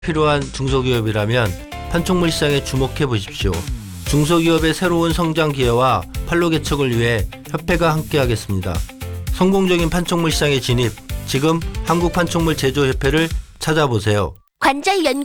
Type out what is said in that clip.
필요한 중소기업이라면 판촉물 시장에 주목해 보십시오. 중소기업의 새로운 성장 기회와 판로 개척을 위해 협회가 함께하겠습니다. 성공적인 판촉물 시장에 진입, 지금 한국판촉물 제조협회를 찾아보세요. 관절 연